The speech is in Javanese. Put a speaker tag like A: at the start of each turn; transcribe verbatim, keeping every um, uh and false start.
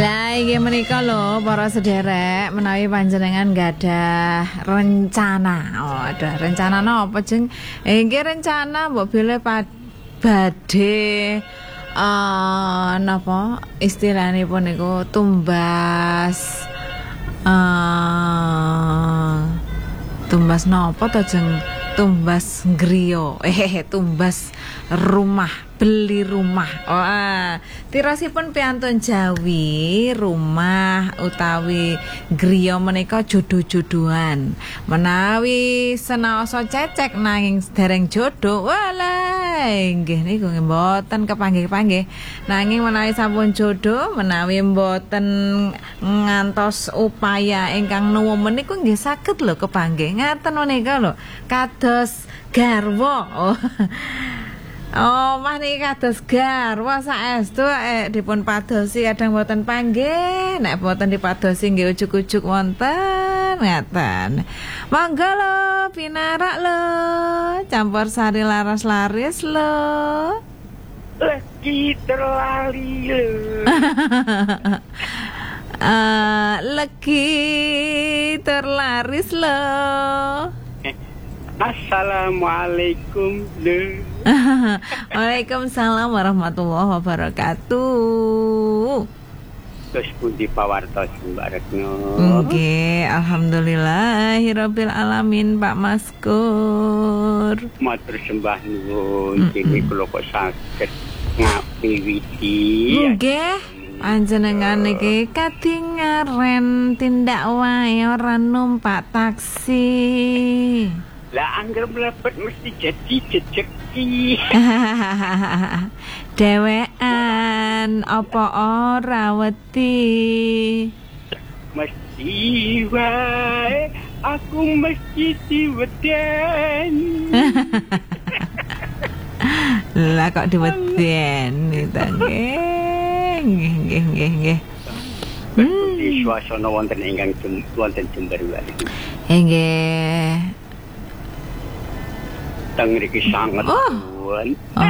A: Lah iki menika lho para sederek menawi panjenengan gadah rencana. Oh, ada rencana napa jeng? Eh nggih rencana mbok bilih badhe uh, napa istilahipun niku tumbas uh, tumbas napa to jeng? Tumbas griya. Eh tumbas rumah, beli rumah. Oh, ah. Tirosipun piantun Jawi, rumah utawi griya menika jodoh-jodohan. Menawi senaosa cecek nanging dereng jodoh, walah nggih niku mboten kepanggih-panggih. Nanging menawi sampun jodoh, menawi mboten ngantos upaya ingkang nuwun niku nggih saged lho kepanggih. Ngaten menika lho. Kados garwa. Oh. Oh, mah niki kados garwa saestu eh dipun padosi kadang boten panggih, nek boten dipadosi nggih ujug-ujug wonten ngaten. Monggo lho pinarak lho, campur sari laras-laris lho.
B: Legi terlali lho.
A: uh, legi terlaris lho.
B: Assalamualaikum lho.
A: Waalaikumsalam warahmatullahi wabarakatuh.
B: Terus pundi pawartos Mbak Retno?
A: Nggih, alhamdulillahirabbil alamin Pak Maskur.
B: Matur sembah nuwun, dene kula kok saged ngapiwiti.
A: Nggih, panjenengan niki kadingaren tindak wae ora numpak taksi.
B: Lah angger mlebet mesti jadi jejeki.
A: Dewean apa ora wedi?
B: Mesti wae aku mesti diweden.
A: Lah kok diweden itu nggih nggih nggih nggih.
B: Di suasana wonten ingkang wonten Jember wae.
A: Nggih.
B: Teng mriki sanget nuwun.